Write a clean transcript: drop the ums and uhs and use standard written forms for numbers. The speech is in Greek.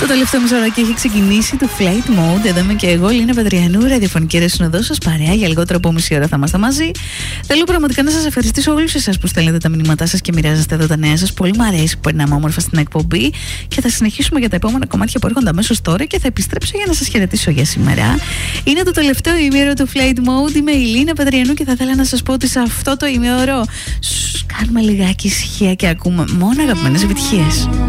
τελευταίο μισοράκι έχει ξεκινήσει το Flight Mode. Εδώ είμαι και εγώ, Λίνα Πετριανού, ραδιοφωνική ρεσυνοδό σας, παρέα για λιγότερο από μισή ώρα θα είμαστε μαζί. Θέλω πραγματικά να σας ευχαριστήσω όλους εσάς που στέλνετε τα μηνύματά σας και μοιράζεστε εδώ τα νέα σας. Πολύ μου αρέσει που περνάμε όμορφα στην εκπομπή και θα συνεχίσουμε για τα επόμενα κομμάτια που έρχονται αμέσως τώρα και θα επιστρέψω για να σας χαιρετήσω για σήμερα. Είναι το τελευταίο ημίωρο του Flight Mode. Είμαι η Λίνα Πετριανού και θα ήθελα να σας πω ότι σε αυτό το ημίωρο κάνουμε λιγάκι ησυχία και ακούμε μόνο αγαπημένες επιτυχίες.